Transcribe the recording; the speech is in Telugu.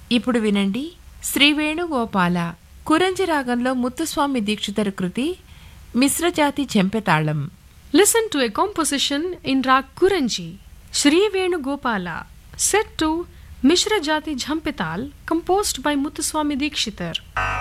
ఇప్పుడు వినండి శ్రీ వేణుగోపాల కురంజి రాగంలో ముత్తుస్వామి దీక్షితర్ కృతి మిశ్రజాతి చెంపెతాళం. Listen to a composition in Rag Kuranji, Sri Venugopala, set to Mishra Jati Jhampital, composed by Muthuswami Dikshitar.